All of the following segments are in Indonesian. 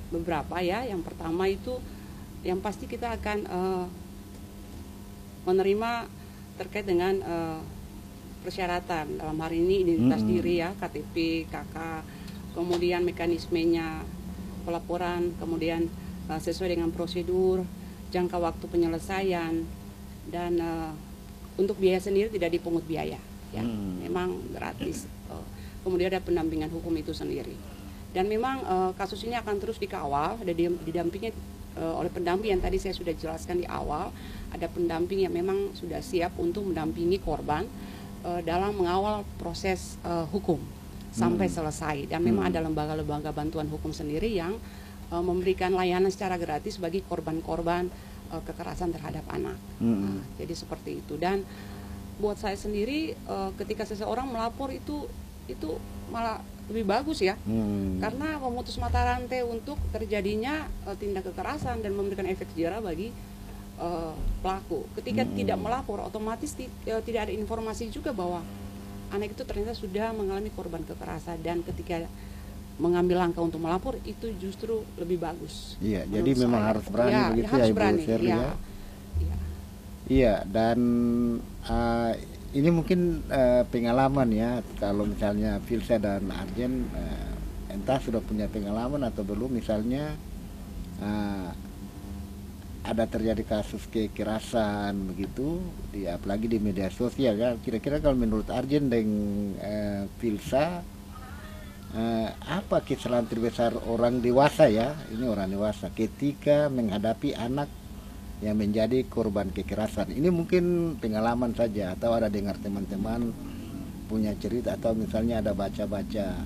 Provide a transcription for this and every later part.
beberapa ya. Yang pertama itu yang pasti kita akan menerima terkait dengan persyaratan dalam hari ini identitas diri ya, KTP, KK, kemudian mekanismenya pelaporan, kemudian sesuai dengan prosedur, jangka waktu penyelesaian, dan untuk biaya sendiri tidak dipungut biaya ya, memang gratis. Kemudian ada pendampingan hukum itu sendiri, dan memang kasus ini akan terus dikawal, ada didampingi oleh pendamping yang tadi saya sudah jelaskan di awal. Ada pendamping yang memang sudah siap untuk mendampingi korban dalam mengawal proses hukum sampai selesai, dan memang ada lembaga-lembaga bantuan hukum sendiri yang memberikan layanan secara gratis bagi korban-korban kekerasan terhadap anak. Nah, jadi seperti itu. Dan buat saya sendiri ketika seseorang melapor itu malah lebih bagus ya, karena memutus mata rantai untuk terjadinya tindak kekerasan dan memberikan efek jerah bagi pelaku. Ketika tidak melapor, otomatis tidak ada informasi juga bahwa anak itu ternyata sudah mengalami korban kekerasan, dan ketika mengambil langkah untuk melapor itu justru lebih bagus. Iya, jadi memang harus berani ya, begitu harus ya, Ibu berani, Sherly ya. Ya. Iya, dan ini mungkin pengalaman ya, kalau misalnya Filsa dan Arjen entah sudah punya pengalaman atau belum, misalnya ada terjadi kasus kekerasan begitu, apalagi di media sosial ya. Kira-kira kalau menurut Arjen dan Filsa, apa kesalahan terbesar orang dewasa ya, ini orang dewasa ketika menghadapi anak yang menjadi korban kekerasan? Ini mungkin pengalaman saja, atau ada dengar teman-teman punya cerita, atau misalnya ada baca-baca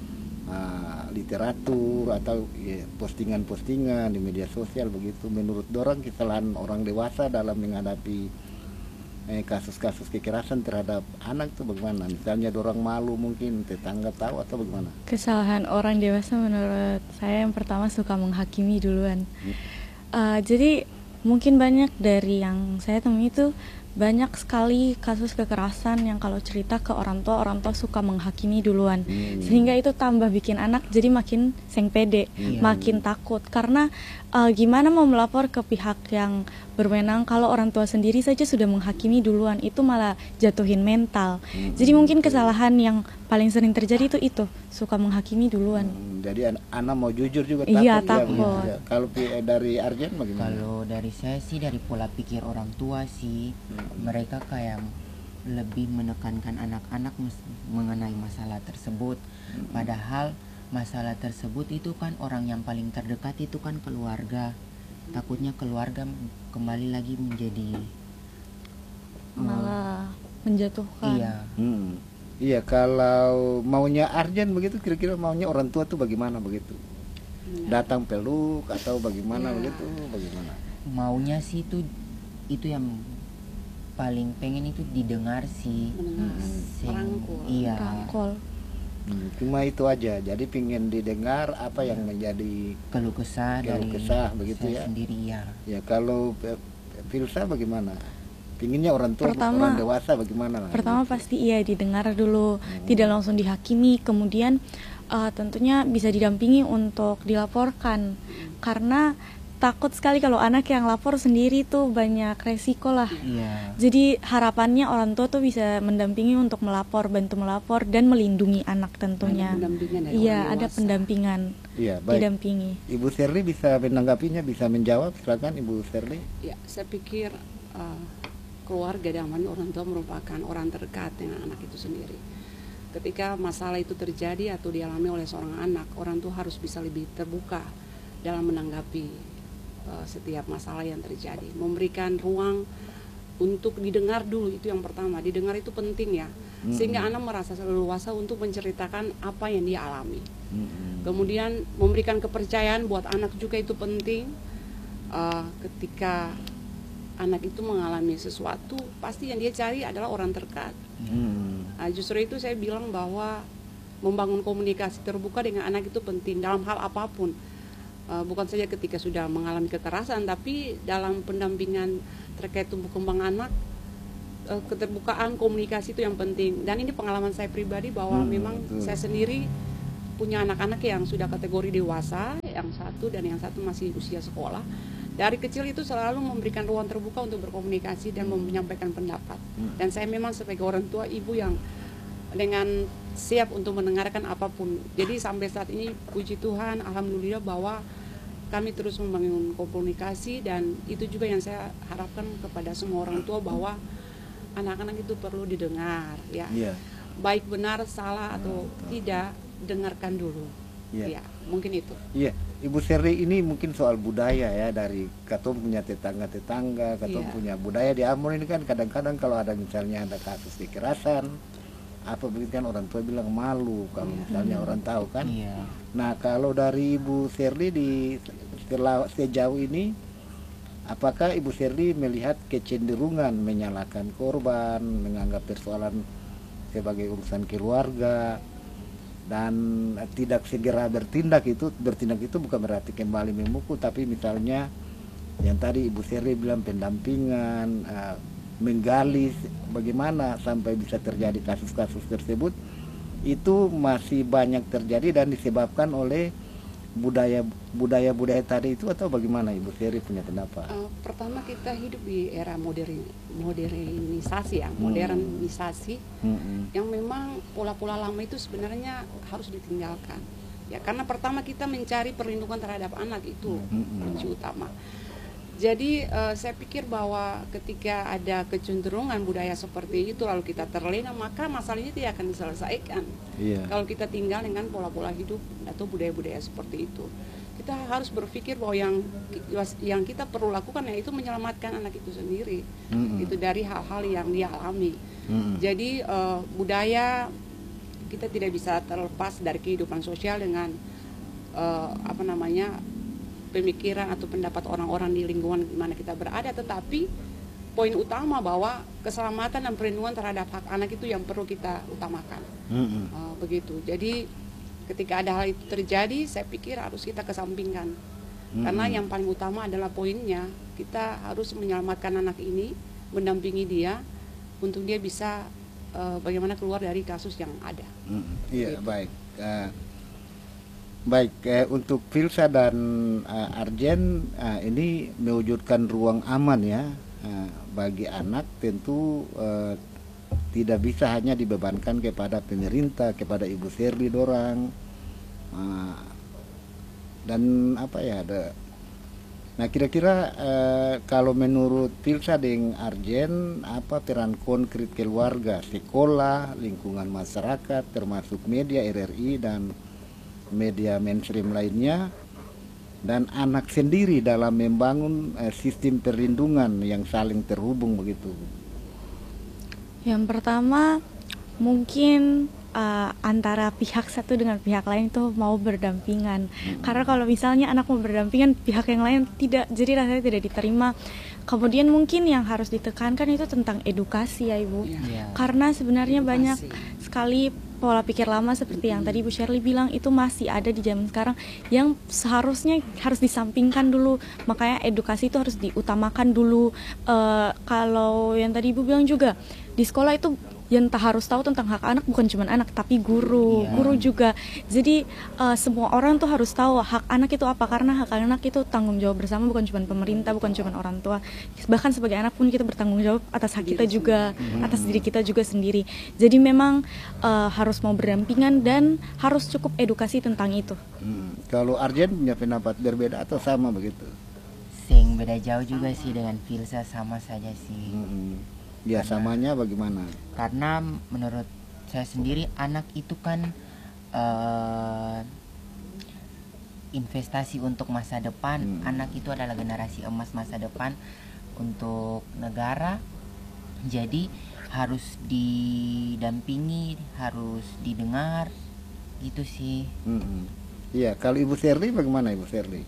literatur atau postingan-postingan di media sosial begitu. Menurut dorang kesalahan orang dewasa dalam menghadapi kasus-kasus kekerasan terhadap anak itu bagaimana? Misalnya dorang malu, mungkin tetangga tahu, atau bagaimana? Kesalahan orang dewasa menurut saya yang pertama suka menghakimi duluan. Jadi mungkin banyak dari yang saya temui itu banyak sekali kasus kekerasan yang kalau cerita ke orang tua suka menghakimi duluan, sehingga itu tambah bikin anak jadi makin pede, makin takut, karena gimana mau melapor ke pihak yang berwenang kalau orang tua sendiri saja sudah menghakimi duluan, itu malah jatuhin mental. Jadi mungkin kesalahan yang paling sering terjadi itu suka menghakimi duluan. Jadi anak mau jujur juga takut. Iya, takut. Ya. Kalau dari Arjen bagaimana? Kalau dari saya sih, dari pola pikir orang tua sih, mereka kayak lebih menekankan anak-anak mengenai masalah tersebut. Padahal masalah tersebut itu kan orang yang paling terdekat itu kan keluarga. Takutnya keluarga kembali lagi menjadi malah menjatuhkan. Iya. Iya, kalau maunya Arjen begitu, kira-kira maunya orang tua tuh bagaimana begitu? Datang peluk atau bagaimana begitu? Bagaimana? Maunya sih itu yang paling pengen itu didengar sih. Merangkul. Iya. Rangkul. Cuma itu aja. Jadi pengen didengar apa yang menjadi keluh kesah begitu saya ya. Sendiri ya. Ya, kalau Filsa bagaimana? Pinginnya orang tua, Pertama, orang dewasa bagaimana? Pertama pasti didengar dulu, tidak langsung dihakimi. Kemudian tentunya bisa didampingi untuk dilaporkan, karena takut sekali kalau anak yang lapor sendiri tuh banyak resiko lah. Iya. Jadi harapannya orang tua tuh bisa mendampingi untuk bantu melapor dan melindungi anak tentunya. Iya, ada pendampingan. Iya, baik. Didampingi. Ibu Sherly bisa menanggapinya, bisa menjawab, silakan Ibu Sherly. Ya, saya pikir keluarga dan orang tua merupakan orang terdekat dengan anak itu sendiri. Ketika masalah itu terjadi atau dialami oleh seorang anak, orang tua harus bisa lebih terbuka dalam menanggapi setiap masalah yang terjadi, memberikan ruang untuk didengar dulu. Itu yang pertama, didengar itu penting ya, sehingga anak merasa leluasa untuk menceritakan apa yang dia alami. Kemudian memberikan kepercayaan buat anak juga itu penting. Ketika anak itu mengalami sesuatu, pasti yang dia cari adalah orang terdekat. Nah, justru itu saya bilang bahwa membangun komunikasi terbuka dengan anak itu penting dalam hal apapun. Bukan saja ketika sudah mengalami kekerasan, tapi dalam pendampingan terkait tumbuh kembang anak, keterbukaan komunikasi itu yang penting. Dan ini pengalaman saya pribadi bahwa memang saya sendiri punya anak-anak yang sudah kategori dewasa, yang satu dan yang satu masih usia sekolah. Dari kecil itu selalu memberikan ruang terbuka untuk berkomunikasi dan menyampaikan pendapat. Dan saya memang sebagai orang tua, ibu yang dengan siap untuk mendengarkan apapun. Jadi sampai saat ini puji Tuhan, alhamdulillah bahwa kami terus membangun komunikasi, dan itu juga yang saya harapkan kepada semua orang tua, bahwa anak-anak itu perlu didengar ya. Baik benar salah atau tidak, dengarkan dulu. Ya, mungkin itu. Iya, Ibu Sherly, ini mungkin soal budaya ya, dari Katom punya tetangga-tetangga, Katom punya budaya di Ambon ini kan kadang-kadang kalau ada misalnya ada kasus kekerasan apa begitu kan, orang tua bilang malu kalau misalnya orang tahu kan. Nah, kalau dari Ibu Sherly sejauh ini, apakah Ibu Sherly melihat kecenderungan menyalahkan korban, menganggap persoalan sebagai urusan keluarga, dan tidak segera bertindak itu bukan berarti kembali memukul, tapi misalnya yang tadi Ibu Sherly bilang pendampingan, menggali bagaimana sampai bisa terjadi kasus-kasus tersebut, itu masih banyak terjadi dan disebabkan oleh budaya tadi itu, atau bagaimana Ibu Sherly punya pendapat? Pertama, kita hidup di era modernisasi ya, modernisasi yang memang pola-pola lama itu sebenarnya harus ditinggalkan ya, karena pertama kita mencari perlindungan terhadap anak, itu kunci utama. Jadi saya pikir bahwa ketika ada kecenderungan budaya seperti itu lalu kita terlena, maka masalahnya tidak akan diselesaikan. Kalau kita tinggal dengan pola-pola hidup atau budaya-budaya seperti itu, kita harus berpikir bahwa yang kita perlu lakukan yaitu menyelamatkan anak itu sendiri, itu dari hal-hal yang dia alami. Jadi budaya kita tidak bisa terlepas dari kehidupan sosial dengan pemikiran atau pendapat orang-orang di lingkungan di mana kita berada, tetapi poin utama bahwa keselamatan dan perlindungan terhadap hak anak itu yang perlu kita utamakan. Begitu. Jadi ketika ada hal itu terjadi, saya pikir harus kita kesampingkan, karena yang paling utama adalah poinnya kita harus menyelamatkan anak ini, mendampingi dia untuk dia bisa bagaimana keluar dari kasus yang ada. Iya, baik. Baik, untuk Filsa dan Arjen, ini mewujudkan ruang aman ya bagi anak, tentu tidak bisa hanya dibebankan kepada pemerintah, kepada Ibu Sherly dorang, dan nah kira-kira kalau menurut Filsa dan Arjen, apa peran konkret keluarga, sekolah, lingkungan masyarakat, termasuk media RRI dan media mainstream lainnya, dan anak sendiri dalam membangun sistem perlindungan yang saling terhubung begitu? Yang pertama, mungkin antara pihak satu dengan pihak lain itu mau berdampingan. Karena kalau misalnya anak mau berdampingan, pihak yang lain tidak, jadi rasanya tidak diterima. Kemudian mungkin yang harus ditekankan itu tentang edukasi ya Ibu. Karena sebenarnya banyak sekali pola pikir lama seperti yang tadi Bu Sherly bilang, itu masih ada di zaman sekarang yang seharusnya harus disampingkan dulu. Makanya edukasi itu harus diutamakan dulu. Kalau yang tadi Ibu bilang juga, di sekolah itu yang harus tahu tentang hak anak bukan cuma anak, tapi guru juga. Jadi semua orang tuh harus tahu hak anak itu apa, karena hak anak itu tanggung jawab bersama, bukan cuma pemerintah, bukan cuma orang tua. Bahkan sebagai anak pun kita bertanggung jawab atas hak kita juga, atas diri kita juga sendiri. Jadi memang harus mau berdampingan dan harus cukup edukasi tentang itu. Kalau Arjen punya pendapat berbeda atau sama begitu? Sing beda jauh juga sih dengan Filsa, sama saja sih. Ya, samanya bagaimana? Karena menurut saya sendiri, anak itu kan investasi untuk masa depan. Anak itu adalah generasi emas masa depan untuk negara. Jadi harus didampingi, harus didengar, gitu sih. Iya, kalau Ibu Sherly bagaimana Ibu Sherly?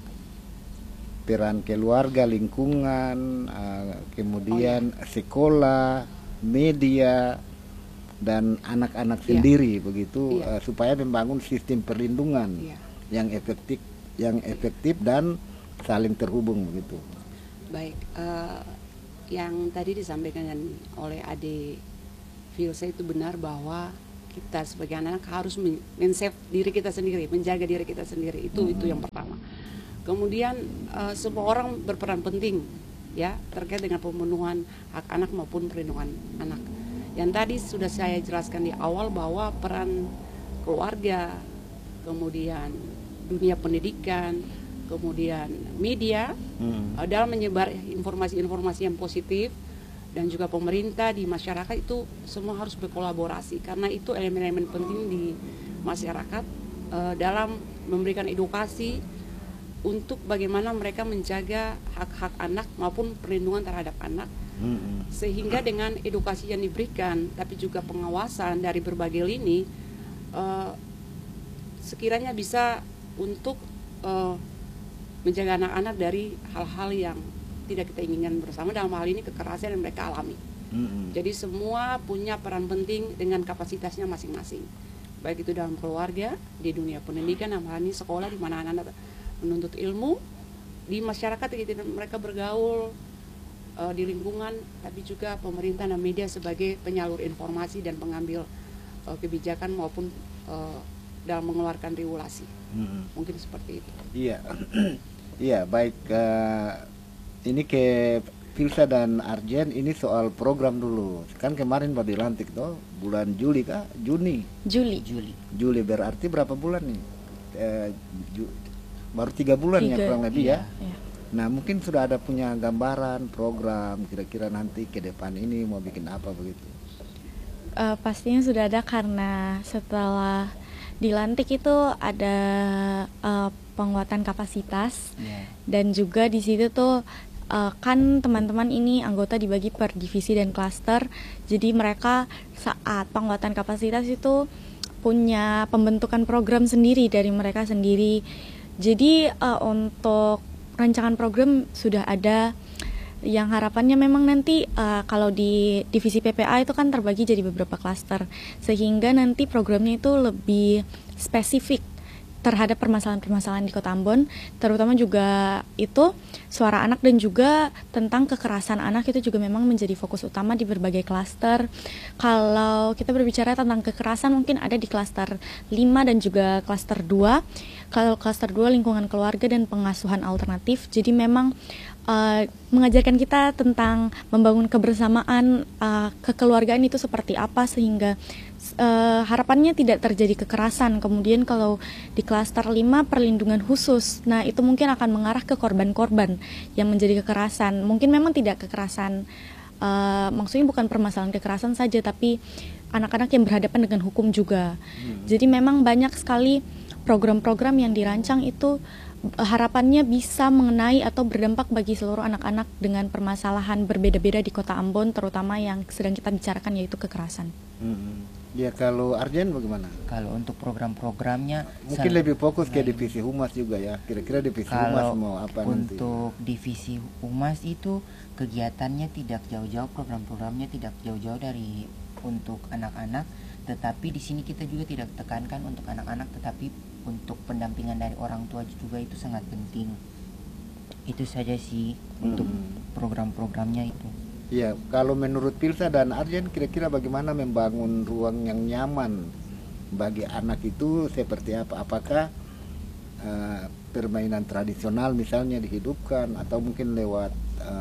Peran keluarga, lingkungan, kemudian sekolah, media, dan anak-anak sendiri begitu, supaya membangun sistem perlindungan yang efektif dan saling terhubung begitu. Baik, yang tadi disampaikan oleh Ade Filsa itu benar, bahwa kita sebagai anak harus men-save diri kita sendiri, menjaga diri kita sendiri. Itu yang pertama. Kemudian semua orang berperan penting ya terkait dengan pemenuhan hak anak maupun perlindungan anak. Yang tadi sudah saya jelaskan di awal bahwa peran keluarga, kemudian dunia pendidikan, kemudian media dalam menyebar informasi-informasi yang positif, dan juga pemerintah di masyarakat itu semua harus berkolaborasi, karena itu elemen-elemen penting di masyarakat dalam memberikan edukasi untuk bagaimana mereka menjaga hak-hak anak maupun perlindungan terhadap anak. Sehingga dengan edukasi yang diberikan tapi juga pengawasan dari berbagai lini sekiranya bisa untuk menjaga anak-anak dari hal-hal yang tidak kita inginkan bersama, dalam hal ini kekerasan yang mereka alami. Jadi semua punya peran penting dengan kapasitasnya masing-masing, baik itu dalam keluarga, di dunia pendidikan, dalam hal ini sekolah di mana anak-anak menuntut ilmu, di masyarakat ketika mereka bergaul di lingkungan, tapi juga pemerintah dan media sebagai penyalur informasi dan pengambil kebijakan maupun dalam mengeluarkan regulasi. Mungkin seperti itu. Iya, iya baik. Ini ke Filsa dan Arjen, ini soal program dulu. Kan kemarin baru dilantik tuh, bulan Juli kah? Juli berarti berapa bulan nih? Baru 3 bulan ya kurang lebih ya. Nah mungkin sudah ada punya gambaran program kira-kira nanti ke depan ini mau bikin apa begitu? Pastinya sudah ada, karena setelah dilantik itu ada penguatan kapasitas dan juga di situ tuh kan teman-teman ini anggota dibagi per divisi dan klaster, jadi mereka saat penguatan kapasitas itu punya pembentukan program sendiri dari mereka sendiri. Jadi untuk rancangan program sudah ada, yang harapannya memang nanti kalau di divisi PPA itu kan terbagi jadi beberapa klaster, sehingga nanti programnya itu lebih spesifik terhadap permasalahan-permasalahan di Kota Ambon, terutama juga itu suara anak dan juga tentang kekerasan anak itu juga memang menjadi fokus utama di berbagai klaster. Kalau kita berbicara tentang kekerasan mungkin ada di klaster 5 dan juga klaster 2. Kalau klaster 2 lingkungan keluarga dan pengasuhan alternatif, jadi memang mengajarkan kita tentang membangun kebersamaan kekeluargaan itu seperti apa sehingga harapannya tidak terjadi kekerasan. Kemudian kalau di klaster 5 perlindungan khusus, nah itu mungkin akan mengarah ke korban-korban yang menjadi kekerasan. Mungkin memang tidak kekerasan, maksudnya bukan permasalahan kekerasan saja, tapi anak-anak yang berhadapan dengan hukum juga. Jadi memang banyak sekali program-program yang dirancang itu harapannya bisa mengenai atau berdampak bagi seluruh anak-anak dengan permasalahan berbeda-beda di Kota Ambon, terutama yang sedang kita bicarakan yaitu kekerasan. Ya kalau Arjen bagaimana? Kalau untuk program-programnya mungkin lebih fokus ke divisi humas juga ya. Kira-kira divisi humas mau apa nanti? Untuk divisi humas itu kegiatannya tidak jauh-jauh, program-programnya tidak jauh-jauh dari untuk anak-anak, tetapi di sini kita juga tidak tekankan untuk anak-anak, tetapi untuk pendampingan dari orang tua juga itu sangat penting. Itu saja sih untuk program-programnya itu. Ya, kalau menurut Filsa dan Arjen kira-kira bagaimana membangun ruang yang nyaman bagi anak itu seperti apa? Apakah permainan tradisional misalnya dihidupkan atau mungkin lewat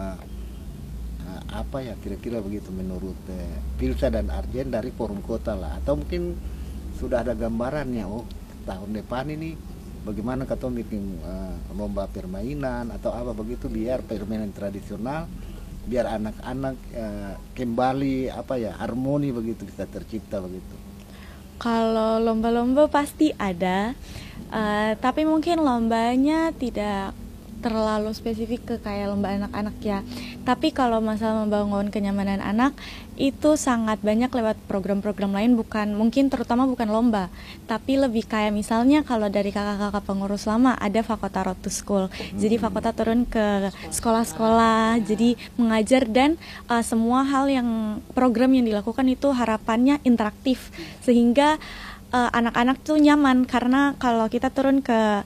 apa ya kira-kira begitu menurut Filsa dan Arjen dari Forum Kota lah, atau mungkin sudah ada gambarannya tahun depan ini bagaimana kita bikin lomba permainan atau apa begitu biar permainan tradisional biar anak-anak kembali harmoni begitu bisa tercipta begitu. Kalau lomba-lomba pasti ada, tapi mungkin lombanya tidak terlalu spesifik ke kayak lomba anak-anak ya. Tapi kalau masalah membangun kenyamanan anak itu sangat banyak lewat program-program lain, terutama bukan lomba, tapi lebih kayak misalnya kalau dari kakak-kakak pengurus lama ada Fakota Road to School. Jadi Fakota turun ke sekolah-sekolah, jadi mengajar dan semua hal yang program yang dilakukan itu harapannya interaktif sehingga anak-anak tuh nyaman, karena kalau kita turun ke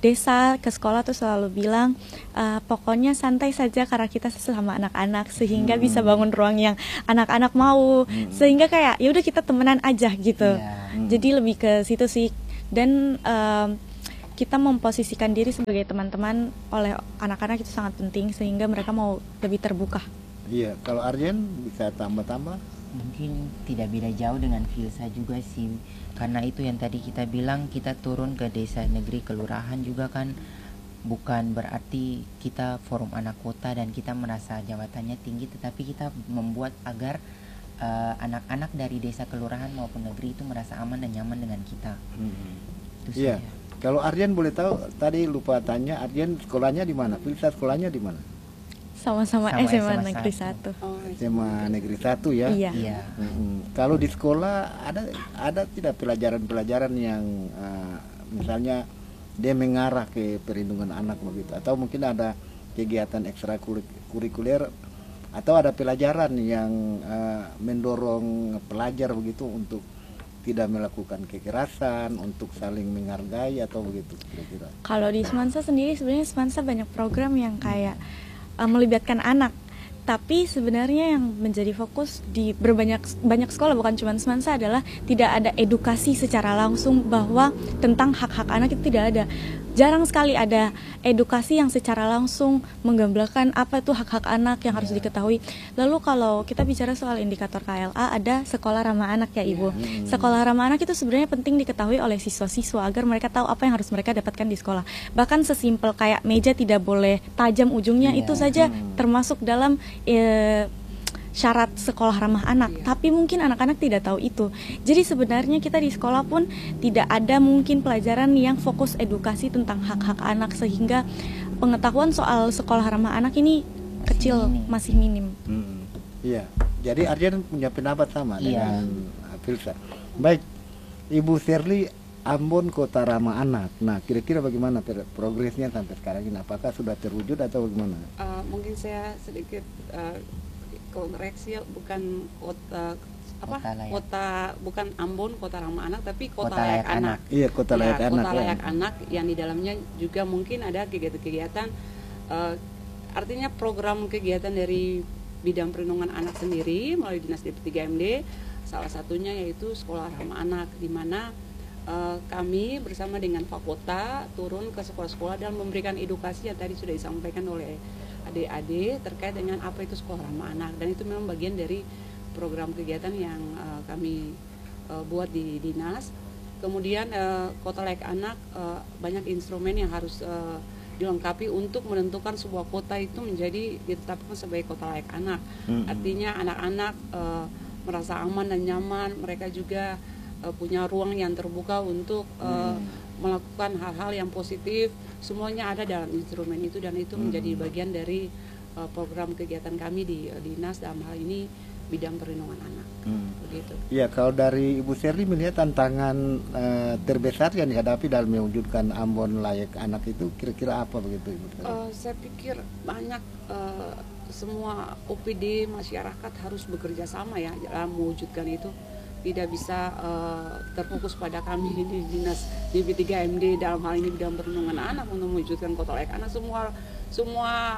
desa ke sekolah tuh selalu bilang pokoknya santai saja karena kita sesama anak-anak, sehingga bisa bangun ruang yang anak-anak mau, sehingga kayak ya udah kita temenan aja gitu. Jadi lebih ke situ sih. Dan kita memposisikan diri sebagai teman-teman oleh anak-anak itu sangat penting, sehingga mereka mau lebih terbuka. Iya, kalau Arjen bisa tambah-tambah? Mungkin tidak beda jauh dengan Filsa juga sih, karena itu yang tadi kita bilang, kita turun ke desa, negeri, kelurahan juga kan bukan berarti kita forum anak kota dan kita merasa jabatannya tinggi, tetapi kita membuat agar anak-anak dari desa, kelurahan maupun negeri itu merasa aman dan nyaman dengan kita. Iya. Kalau Arjen boleh tahu, tadi lupa tanya, Arjen sekolahnya di mana? Filsa sekolahnya di mana? Sama-sama SMA Negeri 1. SMA Negeri 1 ya? Iya. Kalau di sekolah ada tidak pelajaran-pelajaran yang misalnya dia mengarah ke perlindungan anak begitu, atau mungkin ada kegiatan ekstrakurikuler atau ada pelajaran yang mendorong pelajar begitu untuk tidak melakukan kekerasan, untuk saling menghargai atau begitu kira-kira? Kalau di Semansa sendiri sebenarnya Semansa banyak program yang kayak melibatkan anak, tapi sebenarnya yang menjadi fokus di banyak sekolah, bukan cuma Semansa, adalah tidak ada edukasi secara langsung bahwa tentang hak-hak anak itu tidak ada. Jarang sekali ada edukasi yang secara langsung menggambarkan apa itu hak-hak anak yang harus diketahui. Lalu kalau kita bicara soal indikator KLA, ada sekolah ramah anak ya Ibu. Sekolah ramah anak itu sebenarnya penting diketahui oleh siswa-siswa agar mereka tahu apa yang harus mereka dapatkan di sekolah. Bahkan sesimpel kayak meja tidak boleh tajam ujungnya, itu saja termasuk dalam syarat sekolah ramah anak, tapi mungkin anak-anak tidak tahu itu. Jadi sebenarnya kita di sekolah pun tidak ada mungkin pelajaran yang fokus edukasi tentang hak-hak anak, sehingga pengetahuan soal sekolah ramah anak ini kecil, masih minim. Iya, jadi Arjen punya pendapat sama dengan Filsa. Baik, Ibu Shirley, Ambon Kota Ramah Anak. Nah, kira-kira bagaimana progresnya sampai sekarang ini? Apakah sudah terwujud atau bagaimana? Mungkin saya sedikit koreksi, bukan kota bukan Ambon Kota Ramah Anak, tapi Kota Layak Anak. Iya, Kota Layak Anak. Kota Layak Anak yang di dalamnya juga mungkin ada kegiatan-kegiatan, artinya program kegiatan dari bidang perlindungan anak sendiri melalui Dinas DP3MD. Salah satunya yaitu Sekolah Ramah Anak, di mana kami bersama dengan Fakota turun ke sekolah-sekolah dan memberikan edukasi yang tadi sudah disampaikan oleh adik-adik terkait dengan apa itu sekolah ramah anak, dan itu memang bagian dari program kegiatan yang kami buat di dinas. Kemudian Kota Layak Anak, banyak instrumen yang harus dilengkapi untuk menentukan sebuah kota itu menjadi ditetapkan sebagai Kota Layak Anak. Artinya anak-anak merasa aman dan nyaman, mereka juga punya ruang yang terbuka untuk melakukan hal-hal yang positif. Semuanya ada dalam instrumen itu, dan itu menjadi bagian dari program kegiatan kami di dinas, dalam hal ini bidang perlindungan anak. Begitu. Iya, kalau dari Ibu Shirley melihat tantangan terbesar yang dihadapi dalam mewujudkan Ambon Layak Anak itu kira-kira apa begitu Ibu Shirley? Saya pikir banyak, semua OPD masyarakat harus bekerja sama ya dalam mewujudkan itu. Tidak bisa terfokus pada kami di Dinas DP3MD dalam hal ini bidang perlindungan anak untuk mewujudkan Kota Layak Anak. Semua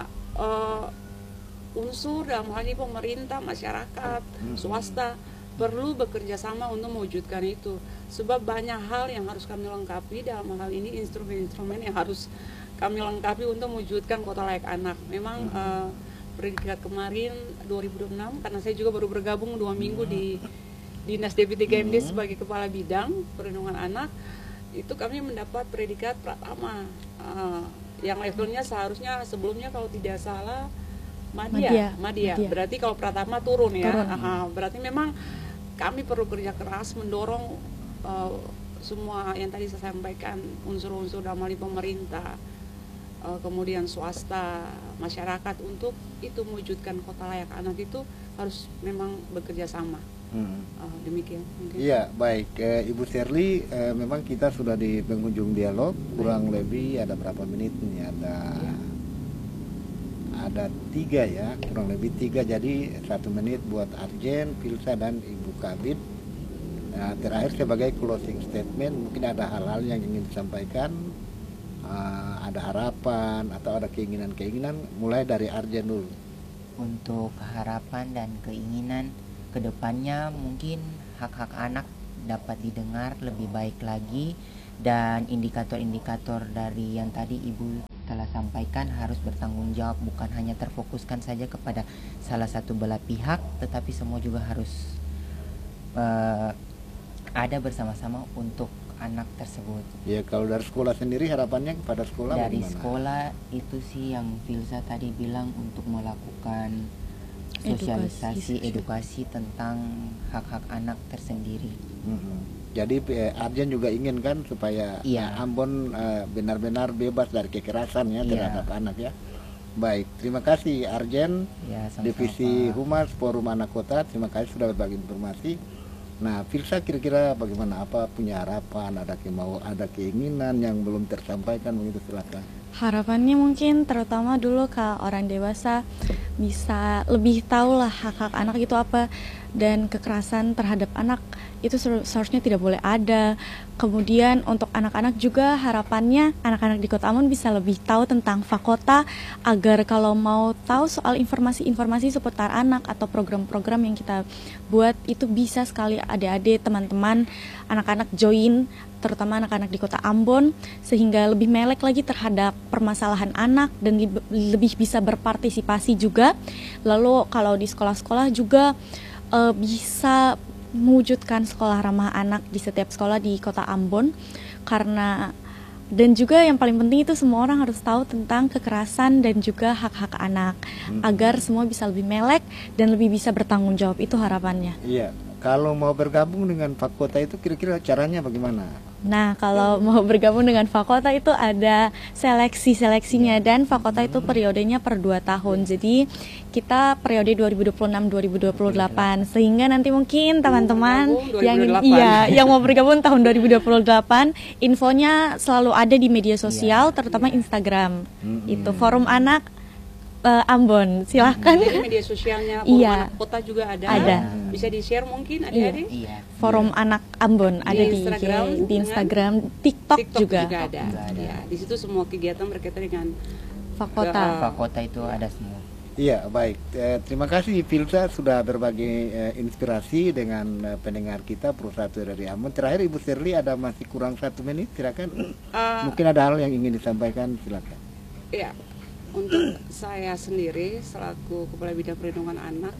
unsur dalam hal ini pemerintah, masyarakat, swasta perlu bekerja sama untuk mewujudkan itu. Sebab banyak hal yang harus kami lengkapi, dalam hal ini instrumen-instrumen yang harus kami lengkapi untuk mewujudkan Kota Layak Anak. Memang predikat kemarin 2026, karena saya juga baru bergabung 2 minggu di Dinas DP3MD sebagai Kepala Bidang Perlindungan Anak, itu kami mendapat predikat Pratama, yang levelnya seharusnya sebelumnya kalau tidak salah Madya. Berarti kalau Pratama turun ya. Berarti memang kami perlu kerja keras mendorong semua yang tadi saya sampaikan, unsur-unsur dalam hal ini pemerintah, kemudian swasta, masyarakat, untuk itu mewujudkan Kota Layak Anak itu harus memang bekerja sama. Demikian. Iya, baik. Ibu Shirley, memang kita sudah di penghujung dialog, kurang lebih ada berapa menit nih? Ada 3 ya, kurang lebih 3. Jadi 1 menit buat Arjen, Filsa, dan Ibu Kabid. Nah, terakhir sebagai closing statement, mungkin ada hal-hal yang ingin disampaikan ada harapan atau ada keinginan-keinginan, mulai dari Arjen dulu. Untuk harapan dan keinginan kedepannya mungkin hak-hak anak dapat didengar lebih baik lagi, dan indikator-indikator dari yang tadi Ibu telah sampaikan harus bertanggung jawab, bukan hanya terfokuskan saja kepada salah satu belah pihak, tetapi semua juga harus ada bersama-sama untuk anak tersebut. Ya, kalau dari sekolah sendiri harapannya kepada sekolah Dari bagaimana? sekolah itu sih yang Filsa tadi bilang, untuk melakukan sosialisasi, edukasi tentang hak-hak anak tersendiri. Jadi Arjen juga ingin kan supaya Ambon benar-benar bebas dari kekerasan ya terhadap anak ya. Baik, terima kasih Arjen, Divisi Humas Forum Anak Kota, terima kasih sudah berbagi informasi. Nah, Filsa kira-kira bagaimana, apa punya harapan, ada keinginan yang belum tersampaikan begitu, silakan. Harapannya mungkin terutama dulu ke orang dewasa bisa lebih tahu lah hak-hak anak itu apa, dan kekerasan terhadap anak itu seharusnya tidak boleh ada. Kemudian untuk anak-anak juga harapannya anak-anak di Kota Ambon bisa lebih tahu tentang Fakota, agar kalau mau tahu soal informasi-informasi seputar anak atau program-program yang kita buat itu bisa sekali adik-adik, teman-teman, anak-anak join, terutama anak-anak di Kota Ambon, sehingga lebih melek lagi terhadap permasalahan anak dan lebih bisa berpartisipasi juga. Lalu kalau di sekolah-sekolah juga bisa mewujudkan sekolah ramah anak di setiap sekolah di Kota Ambon, karena dan juga yang paling penting itu semua orang harus tahu tentang kekerasan dan juga hak-hak anak, agar semua bisa lebih melek dan lebih bisa bertanggung jawab. Itu harapannya. Iya, kalau mau bergabung dengan Fakota itu kira-kira caranya bagaimana? Nah, kalau mau bergabung dengan Fakota itu ada seleksinya, dan Fakota itu periodenya per 2 tahun. Jadi kita periode 2026-2028, sehingga nanti mungkin teman-teman yang mau bergabung tahun 2028, infonya selalu ada di media sosial, terutama Instagram. Itu Forum Anak Ambon, silahkan. Jadi media sosialnya Forum Anak Kota juga ada. Bisa di-share mungkin adik-adik. Forum Anak Ambon ada di Instagram, TikTok juga ada. Ya, di situ semua kegiatan berkaitan dengan Fakota. Fakota itu ada semua. Iya, baik. Terima kasih Filsa sudah berbagi inspirasi dengan pendengar kita Pro1 dari Ambon. Terakhir Ibu Shirley, ada masih kurang 1 menit, silakan. Mungkin ada hal yang ingin disampaikan, silakan. Iya. Untuk saya sendiri selaku Kepala Bidang Perlindungan Anak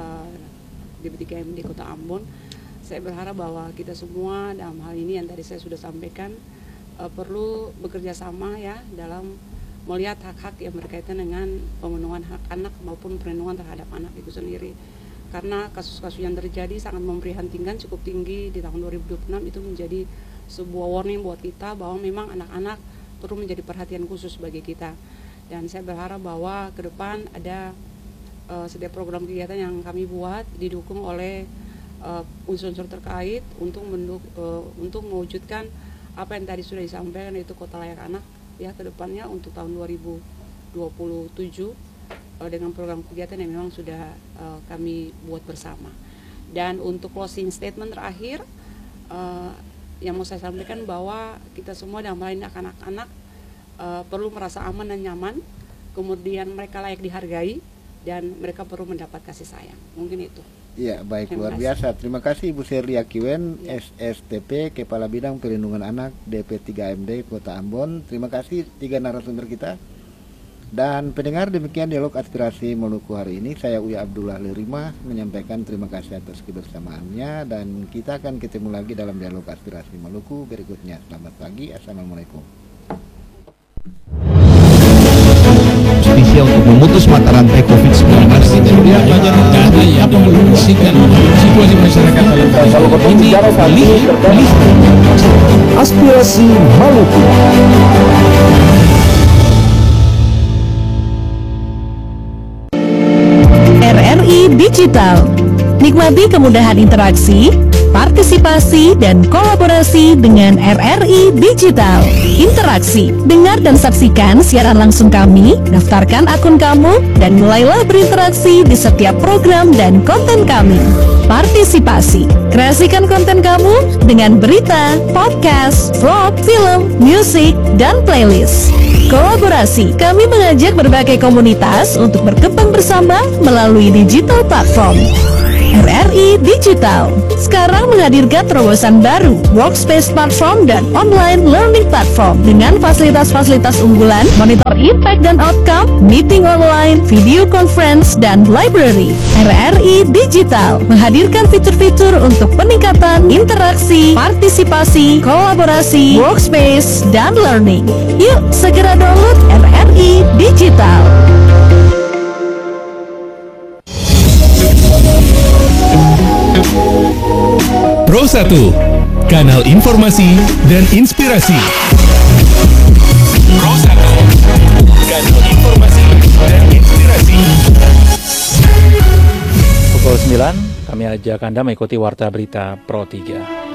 di B3MD Kota Ambon, saya berharap bahwa kita semua dalam hal ini yang tadi saya sudah sampaikan perlu bekerja sama ya dalam melihat hak-hak yang berkaitan dengan pemenuhan hak anak maupun perlindungan terhadap anak itu sendiri. Karena kasus-kasus yang terjadi sangat memprihatinkan, cukup tinggi di tahun 2026, itu menjadi sebuah warning buat kita bahwa memang anak-anak perlu menjadi perhatian khusus bagi kita. Dan saya berharap bahwa ke depan ada setiap program kegiatan yang kami buat didukung oleh unsur-unsur terkait untuk mewujudkan apa yang tadi sudah disampaikan, yaitu Kota Layak Anak ya ke depannya untuk tahun 2027 dengan program kegiatan yang memang sudah kami buat bersama. Dan untuk closing statement terakhir yang mau saya sampaikan bahwa kita semua dalam hal ini anak-anak perlu merasa aman dan nyaman, kemudian mereka layak dihargai, dan mereka perlu mendapat kasih sayang. Mungkin itu. Iya, baik, luar biasa. Terima kasih Ibu Shirley Akiwen, SSTP, Kepala Bidang Perlindungan Anak, DP3MD Kota Ambon. Terima kasih 3 narasumber kita. Dan pendengar, demikian dialog aspirasi Maluku hari ini. Saya Uya Abdullah Lerima menyampaikan terima kasih atas kebersamaannya, dan kita akan ketemu lagi dalam dialog aspirasi Maluku berikutnya. Selamat pagi, Assalamualaikum. Spesial untuk memutus mata rantai COVID-19 tidak ada yang membersihkan situasi masyarakat dalam ini aspirasi Maluku. RRI Digital, nikmati kemudahan interaksi, partisipasi dan kolaborasi dengan RRI Digital. Interaksi, dengar dan saksikan siaran langsung kami, daftarkan akun kamu, dan mulailah berinteraksi di setiap program dan konten kami. Partisipasi, kreasikan konten kamu dengan berita, podcast, vlog, film, musik, dan playlist. Kolaborasi, kami mengajak berbagai komunitas untuk berkembang bersama melalui digital platform. RRI Digital sekarang menghadirkan terobosan baru, workspace platform dan online learning platform dengan fasilitas-fasilitas unggulan, monitor impact dan outcome, meeting online, video conference, dan library. RRI Digital menghadirkan fitur-fitur untuk peningkatan interaksi, partisipasi, kolaborasi, workspace, dan learning. Yuk segera download RRI Digital. Pro 1, kanal informasi dan inspirasi. Pro 1, kanal informasi dan inspirasi. Pukul 9, kami ajak Anda mengikuti Warta Berita Pro 3.